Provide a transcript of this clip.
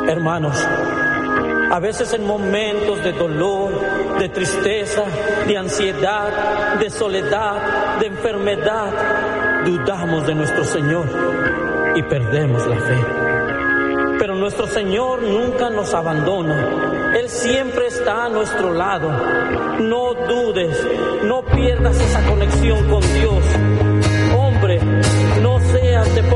Hermanos, a veces en momentos de dolor, de tristeza, de ansiedad, de soledad, de enfermedad, dudamos de nuestro Señor y perdemos la fe. Pero nuestro Señor nunca nos abandona. Él siempre está a nuestro lado. No dudes, no pierdas esa conexión con Dios. Hombre, no seas de